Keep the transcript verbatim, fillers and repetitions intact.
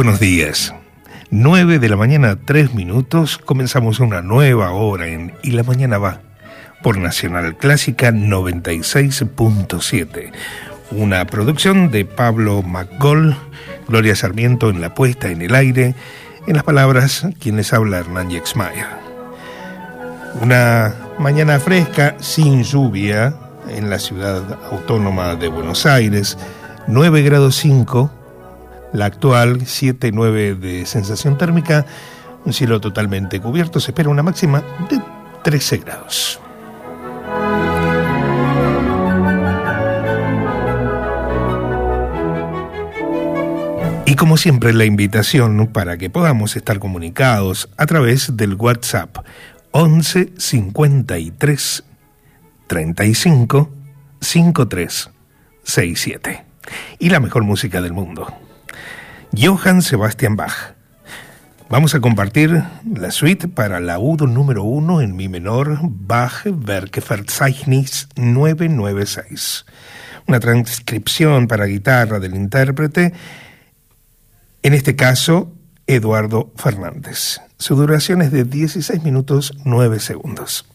buenos días. nueve de la mañana, tres minutos, comenzamos una nueva hora en Y la Mañana Va, por Nacional Clásica noventa y seis punto siete. Una producción de Pablo McGoll, Gloria Sarmiento en la puesta en el aire, en las palabras, quien les habla, Hernán Yexmayer. Una mañana fresca, sin lluvia, en la ciudad autónoma de Buenos Aires, nueve grados cinco, la actual, siete nueve de sensación térmica, un cielo totalmente cubierto, se espera una máxima de trece grados. Y como siempre, la invitación para que podamos estar comunicados a través del WhatsApp once cincuenta y tres treinta y cinco cincuenta y tres sesenta y siete. Y la mejor música del mundo, Johann Sebastian Bach. Vamos a compartir la suite para laudo número uno en mi menor, Bach Werkverzeichnis novecientos noventa y seis. Una transcripción para guitarra del intérprete, en este caso, Eduardo Fernández. Su duración es de dieciséis minutos nueve segundos.